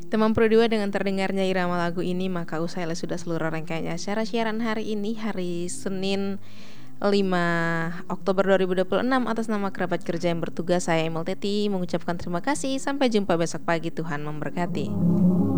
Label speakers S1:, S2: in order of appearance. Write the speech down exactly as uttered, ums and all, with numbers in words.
S1: Teman Pro dua dengan terdengarnya irama lagu ini, maka usailah sudah seluruh rangkaian acara siaran hari ini, hari Senin lima Oktober dua ribu dua puluh enam. Atas nama kerabat kerja yang bertugas, saya Emil Teti mengucapkan terima kasih. Sampai jumpa besok pagi, Tuhan memberkati.